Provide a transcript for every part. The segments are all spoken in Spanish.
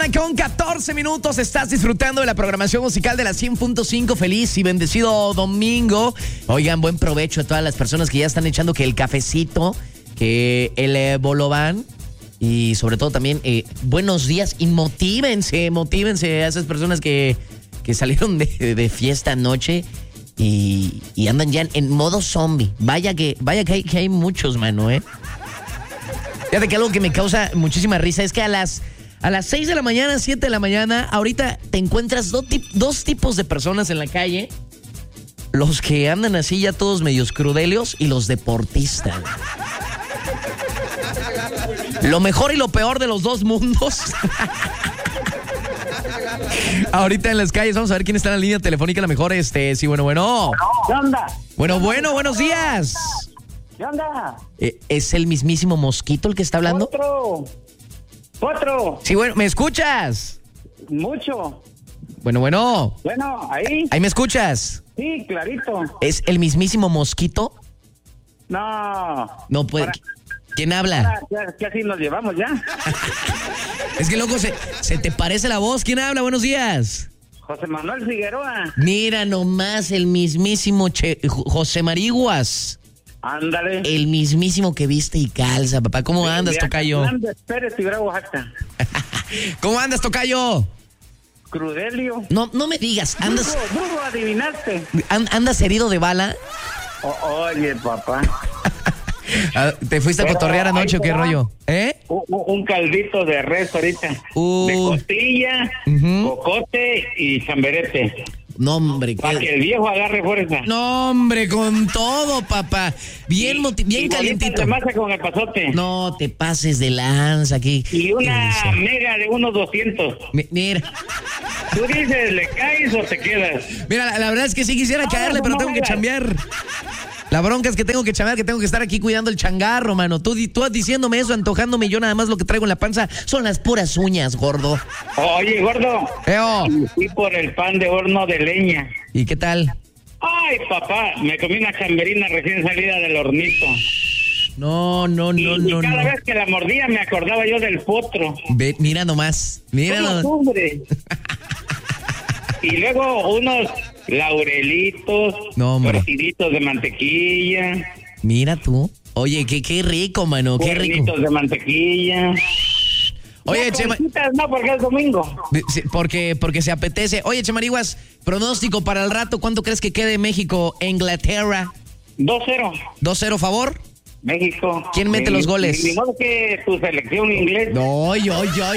1:14. Estás disfrutando de la programación musical de la 100.5. Feliz y bendecido domingo. Oigan, buen provecho a todas las personas que ya están echando que el cafecito, que el bolobán. Y sobre todo también, buenos días y motívense a esas personas que salieron de fiesta anoche y andan ya en modo zombie. Vaya que hay muchos, mano, Fíjate que algo que me causa muchísima risa es que a las 6 de la mañana, 7 de la mañana, ahorita te encuentras dos tipos de personas en la calle. Los que andan así ya todos medios crudelios y los deportistas. Lo mejor y lo peor de los dos mundos. Ahorita en las calles, vamos a ver quién está en la línea telefónica. La mejor, sí, bueno. ¿Qué onda? Bueno, buenos días. ¿Qué onda? ¿Es el mismísimo Mosquito el que está hablando? Otro. Sí, bueno, ¿me escuchas? Mucho. Bueno. Bueno, ahí. ¿Ahí me escuchas? Sí, clarito. ¿Es el mismísimo Mosquito? No. Puede. ¿Quién habla? Ya así nos llevamos ya. Es que, loco, se te parece la voz. ¿Quién habla? Buenos días. José Manuel Figueroa. Mira nomás, el mismísimo José Mariguas. Ándale. El mismísimo que viste y calza, papá. ¿Cómo andas, tocayo? Pérez y Bravo, Oaxaca. ¿Cómo andas, tocayo? Crudelio. No me digas, andas... Brujo, adivinaste. ¿Andas herido de bala? Oye, papá. ¿Te fuiste a cotorrear anoche o qué rollo? Un caldito de res ahorita. De costilla, cocote y chamberete. No, hombre. Para que el viejo agarre fuerza. No, hombre, con todo, papá. Bien calientito. Te masa con el pasote. No te pases de lanza aquí. Y una mega de unos 200. Mira. ¿Tú dices, le caes o te quedas? Mira, la verdad es que sí quisiera caerle, pero tengo que chambear. La bronca es que tengo que chambear, que tengo que estar aquí cuidando el changarro, mano. Tú diciéndome eso, antojándome, yo nada más lo que traigo en la panza son las puras uñas, gordo. Oye, gordo. Y por el pan de horno de leña. ¿Y qué tal? Ay, papá, me comí una chamberina recién salida del hornito. No. Y cada vez que la mordía me acordaba yo del potro. Mira nomás. Y luego unos laurelitos, tortillitos de mantequilla. Mira tú. Oye, qué rico, mano, qué rico. Tortillitos de mantequilla. Oye, Chema. No, porque es domingo. Sí, porque se apetece. Oye, Chemariguas, pronóstico para el rato, ¿cuánto crees que quede México e Inglaterra? 2-0. 2-0 favor. México. ¿Quién mete los goles? Ni modo que tu selección inglesa. Ay.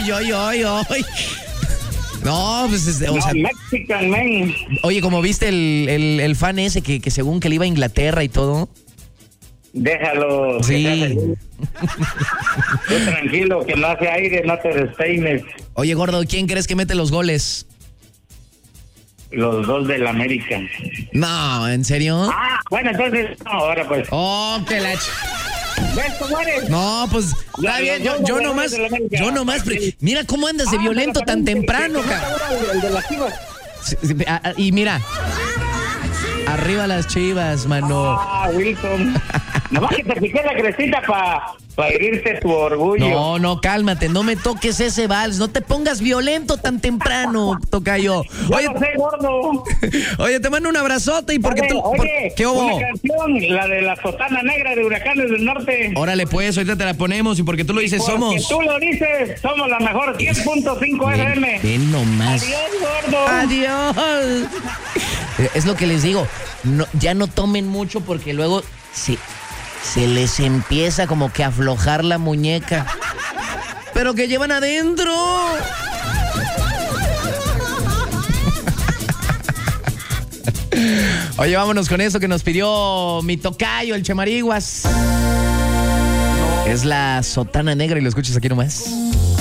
No, pues Mexican man. Oye, como viste el fan ese que según que le iba a Inglaterra y todo. Déjalo. Sí. Tú tranquilo, que no hace aire, no te despeines. Oye, gordo, ¿quién crees que mete los goles? Los dos del América. No, ¿en serio? Bueno, entonces, no, ahora pues. Oh, que la... ¿Ves cómo eres? No, pues, está bien, yo nomás, mira cómo andas de violento tan temprano, cabrón. El de las Chivas. Y mira, arriba las Chivas, mano. Wilson. Nomás que te piqué la crecita para herirte tu orgullo. No, cálmate, no me toques ese vals, no te pongas violento tan temprano, tocayo. Oye, no sé, gordo. Oye, te mando un abrazote y porque tú... ¿Qué hubo? Una canción, la de la Sotana Negra de Huracanes del Norte. Órale, pues, ahorita te la ponemos y porque tú lo dices, porque tú lo dices, somos la mejor 10.5 FM. Ven nomás. Adiós, gordo. Adiós. Es lo que les digo, ya no tomen mucho porque luego se les empieza como que a aflojar la muñeca. Pero que llevan adentro. Oye, vámonos con eso que nos pidió mi tocayo, el Chemariguas. Es la Sotana Negra y lo escuchas aquí nomás.